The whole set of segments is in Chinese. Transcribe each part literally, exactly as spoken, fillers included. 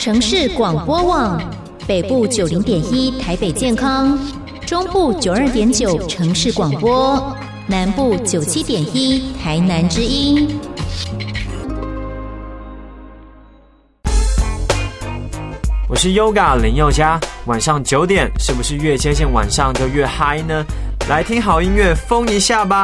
城市广播网，北部九零点一台北健康，中部九二点九城市广播，南部九七点一台南之音。 我是 Yoga 林宥嘉，晚上九点是不是越接近晚上就越嗨呢？来听好音乐，疯一下吧！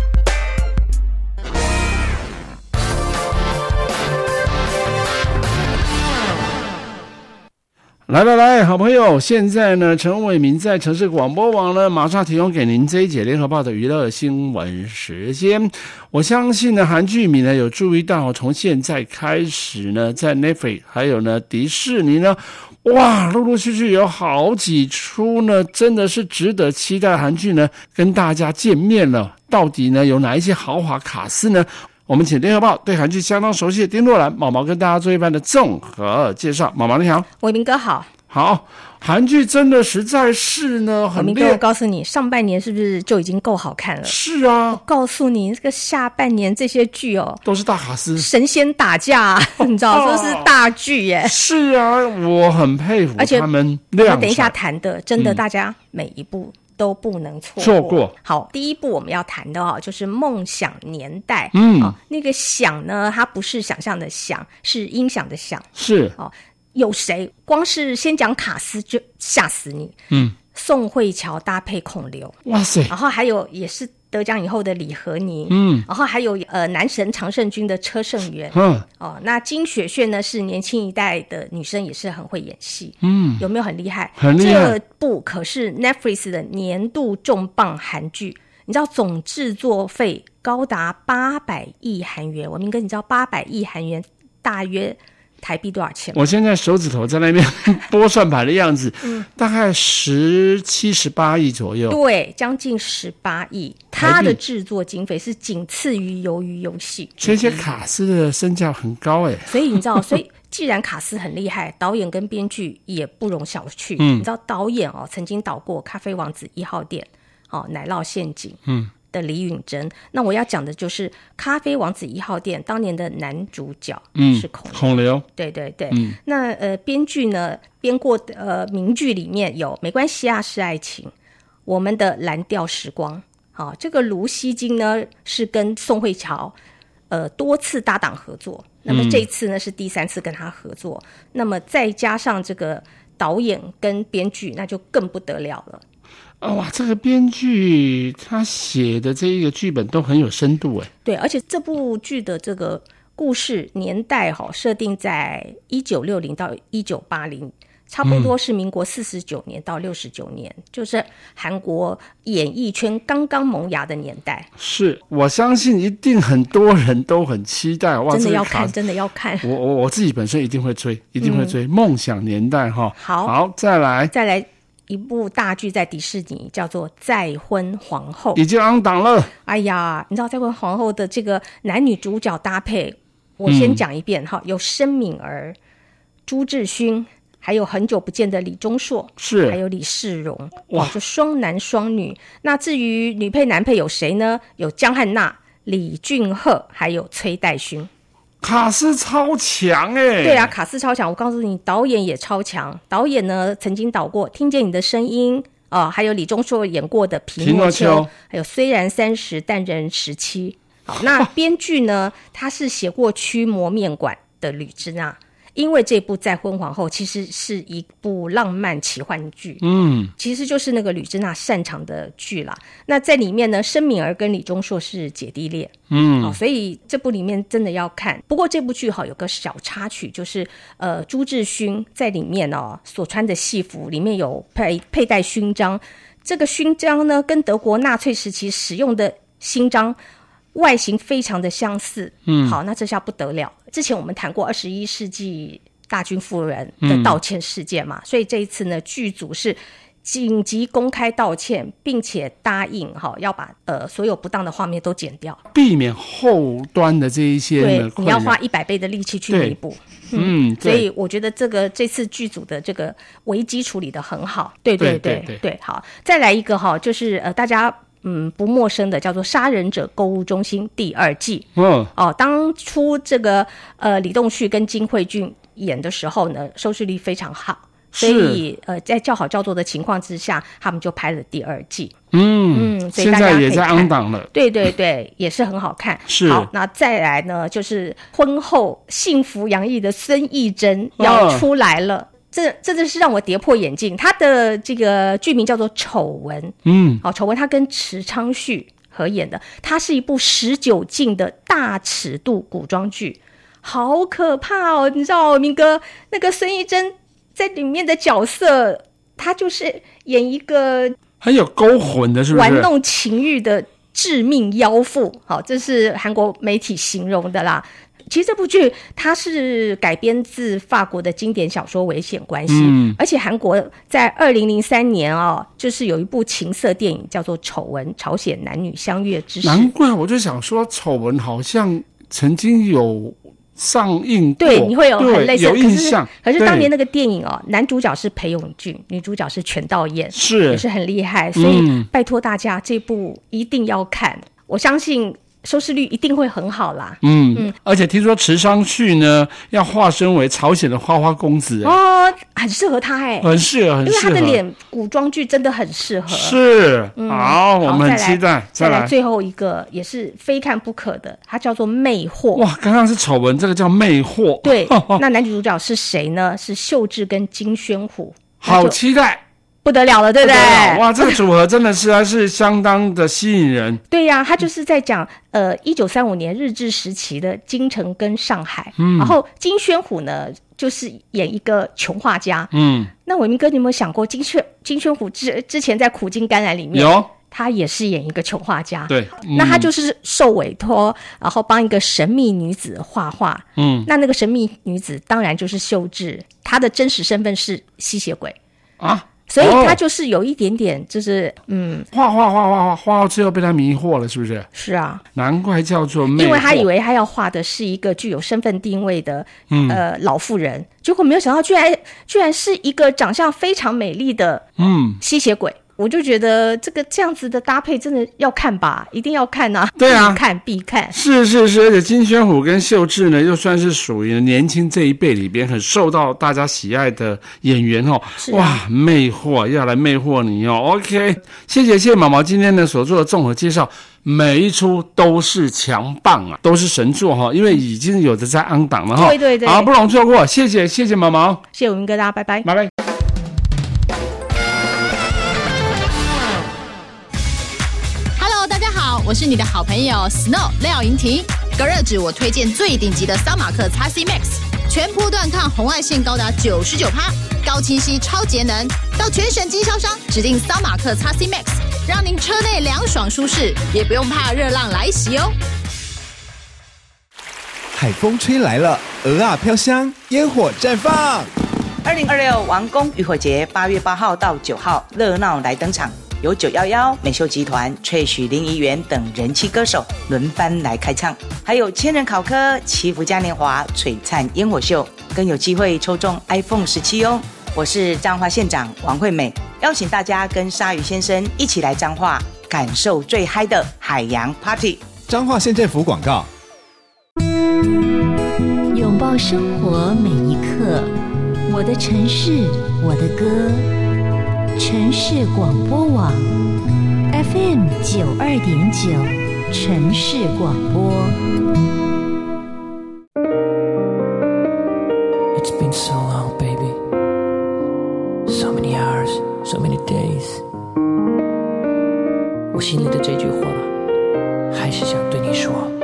来来来，好朋友，现在呢，陈伟民在城市广播网呢，马上提供给您这一节联合报的娱乐新闻时间。我相信呢，韩剧迷呢有注意到，从现在开始呢，在 Netflix 还有呢迪士尼呢，哇，陆陆续续有好几出呢，真的是值得期待韩剧呢，跟大家见面了。到底呢有哪一些豪华卡司呢？我们请联合报对韩剧相当熟悉的丁若兰毛毛跟大家做一番的综合介绍。毛毛你好。 伟明哥好。 好，韩剧真的实在是呢很厉害。 伟明哥，我告诉你，上半年是不是就已经够好看了？ 是啊。 我告诉你，这个下半年这些剧哦， 都是大卡司， 神仙打架，你知道，都是大剧耶。 是啊，我很佩服他们亮闪。 我们等一下谈的，真的大家每一部都不能错过。 错过。 好，第一部我们要谈的哦，就是《梦想年代》。 嗯、 哦，那个想呢，它不是想象的想，是音响的响。 是哦，有谁？光是先讲卡司就吓死你。 嗯， 宋慧乔搭配孔刘， 哇塞！ 然后还有也是得奖以后的李和妮， 嗯， 然后还有呃男神常胜军的车胜元， 嗯， 哦，那金雪炫呢是年轻一代的女生，也是很会演戏， 嗯， 有没有很厉害？ 很厉害。 这部可是 Netflix 的年度重磅韩剧，你知道总制作费高达八百亿韩元，我明哥，你知道八百亿韩元大约台币多少钱吗？ 我现在手指头在那边拨算盘的样子，嗯，大概十七十八亿左右， 对，将近十八亿。它的制作经费是仅次于鱿鱼游戏， 这些卡司的身价很高哎， 所以你知道，所以既然卡司很厉害，导演跟编剧也不容小觑。 嗯， 你知道导演哦曾经导过《咖啡王子一号店》哦，《奶酪陷阱》 嗯。 的李允珍，那我要讲的就是《咖啡王子一号店》当年的男主角是孔刘， 嗯、孔刘， 对对对， 嗯， 那呃编剧呢编过的呃名剧里面有《没关系啊是爱情》，我们的蓝调时光，好、哦，这个卢锡金呢是跟宋慧乔呃多次搭档合作，那么这一次呢是第三次跟他合作，那么再加上这个导演跟编剧，那就更不得了了。 哦、哇，这个编剧他写的这一个剧本都很有深度哎。 对，而且这部剧的这个故事年代哈、哦、设定在一九六零到一九八零，差不多是民国四十九年到六十九年、嗯，就是韩国演艺圈刚刚萌芽的年代。 是，我相信一定很多人都很期待。哇， 真的要看，真的要看。 我我我自己本身一定会追，一定会追《梦、嗯、想年代》哈。 好， 好，再来， 再来。一部大剧在迪士尼叫做《再婚皇后》， 已经on档了。 哎呀，你知道《再婚皇后》的这个男女主角搭配，我先讲一遍哈、嗯，有申敏儿、朱智勋，还有很久不见的李钟硕， 是， 还有李世荣，哇，就双男双女。那至于女配男配有谁呢？有江汉娜、李俊赫，还有崔代勋。 卡司超强哎、欸！ 对啊，卡司超强。我告诉你，导演也超强。导演呢，曾经导过《听见你的声音》哦，还有李钟硕演过的《皮诺丘》，还有《虽然三十但仍十七》。好，那编剧呢，他是写过《驱魔面馆》的吕芝娜。因为这部《再婚皇后》其实是一部浪漫奇幻剧， 嗯， 其实就是那个吕芝娜擅长的剧啦。那在里面呢，申敏儿跟李钟硕是姐弟恋，嗯、哦，所以这部里面真的要看。不过这部剧哈有个小插曲，就是呃朱智勋在里面哦所穿的戏服里面有佩佩戴勋章，这个勋章呢跟德国纳粹时期使用的勋章外形非常的相似，嗯，好，那这下不得了。之前我们谈过二十一世纪大军夫人的道歉事件嘛，嗯、所以这一次呢，剧组是紧急公开道歉，并且答应哈要把呃所有不当的画面都剪掉， 避免后端的这一些对，你要花一百倍的力气去弥补。嗯，嗯所以我觉得这个这次剧组的这个危机处理得很好。对对对 对, 对, 对，好，再来一个哈，就是呃大家。嗯，不陌生的叫做《杀人者购物中心》第二季。嗯，哦，当初这个呃李栋旭跟金惠俊演的时候呢，收视率非常好。所以，呃，在叫好叫座的情况之下，他们就拍了第二季。 嗯嗯，所以大家可以看，现在也在on档了。 对对对，也是很好看。 是。 好，那再来呢，就是婚后幸福洋溢的孙艺珍要出来了。哦，这这真是让我跌破眼镜。他的这个剧名叫做《丑闻》。嗯，好，《丑闻》他跟池昌旭合演的，它是一部十九禁的大尺度古装剧，好可怕哦！你知道，明哥那个孙艺珍在里面的角色，他就是演一个很有勾魂的，是不是玩弄情欲的致命妖妇？好，这是韩国媒体形容的啦。其实这部剧它是改编自法国的经典小说《危险关系》，嗯，而且韩国在二零零三年哦，就是有一部情色电影叫做《丑闻》，朝鲜男女相悦之事。 难怪我就想说，《丑闻》好像曾经有上映过， 对，你会有很类似有印象。 可是可是当年那个电影哦，男主角是裴勇俊，女主角是全道彦， 是也是很厉害。所以、嗯、拜托大家，这部一定要看，我相信收视率一定会很好啦。 嗯嗯，而且听说池昌旭呢要化身为朝鲜的花花公子哦，很适合他哎， 很适合，很适合， 因为他的脸古装剧真的很适合。 是，嗯、好，我们很期待。 再来最后一个也是非看不可的，它叫做《魅惑》。 哇，刚刚是丑闻，这个叫《魅惑》。 对，那男女主角是谁呢？是秀智跟金宣虎。 好期待。 不得了了，对不对？ 哇，这个组合真的是还是相当的吸引人。 对呀、啊，他就是在讲呃一九三五年日治时期的京城跟上海，嗯，然后金宣虎呢就是演一个穷画家，嗯，那伟明哥，你有没有想过金宣金宣虎之之前在《苦尽甘来》里面有？ 他也是演一个穷画家， 对， 嗯、那他就是受委托，然后帮一个神秘女子画画，嗯，那那个神秘女子当然就是秀智，她的真实身份是吸血鬼啊。所以他就是有一点点，就是、哦、嗯， 画画画画画画到最后被他迷惑了，是不是？ 是啊， 难怪叫做魅惑， 因为他以为他要画的是一个具有身份定位的、嗯、呃老妇人，结果没有想到，居然居然是一个长相非常美丽的嗯吸血鬼。我就觉得这个这样子的搭配真的要看吧，一定要看啊！ 对啊， 必看必看。 是是是，而且金宣虎跟秀智呢，又算是属于年轻这一辈里边很受到大家喜爱的演员哦。 是啊、 哇，魅惑要来魅惑你哦。OK， 谢谢谢谢毛毛今天呢所做的综合介绍，每一出都是强棒啊，都是神作哈、哦，因为已经有的在on档了哈、哦。 对对对， 好，不容错过，谢谢谢谢毛毛， 谢谢文哥，大家拜拜， 拜拜。 我是你的好朋友 Snow 廖莹婷，隔热纸我推荐最顶级的桑马克 X C Max， 全波段抗红外线高达 百分之九十九， 高清晰超节能，到全省经销商指定桑马克 X C Max， 让您车内凉爽舒适，也不用怕热浪来袭哦。 海风吹来了，鹅啊飘香，烟火绽放。 二零二六王宫渔火节八月八号到九号热闹来登场。由九一一、美秀集团、萃取林怡园等人气歌手轮番来开唱，还有千人考科、祈福嘉年华、璀璨烟火秀，更有机会抽中 iPhone 十七哦。我是彰化县长王惠美，邀请大家跟鲨鱼先生一起来彰化，感受最嗨的海洋 Party。 彰化县政府广告。 拥抱生活每一刻，我的城市，我的歌。城市广播网 F M 九二点九，城市广播。 It's been so long, baby. So many hours, so many days. 我心里的这句话，还是想对你说。